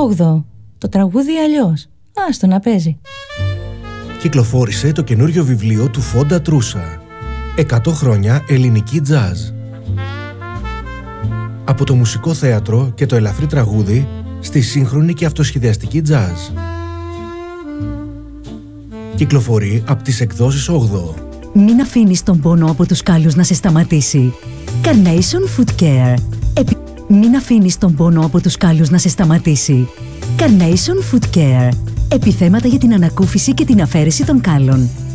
8. Το τραγούδι αλλιώς. Άστο να παίζει. Κυκλοφόρησε το καινούριο βιβλίο του Φόντα Τρούσα. 100 χρόνια ελληνική τζάζ. Από το μουσικό θέατρο και το ελαφρύ τραγούδι στη σύγχρονη και αυτοσχεδιαστική τζάζ. Κυκλοφορεί από τις εκδόσεις 8. Μην αφήνεις τον πόνο από τους κάλους να σε σταματήσει. Carnation Foot Care. Μην αφήνεις τον πόνο από τους κάλους να σε σταματήσει. Carnation Foot Care. Επιθέματα για την ανακούφιση και την αφαίρεση των κάλων.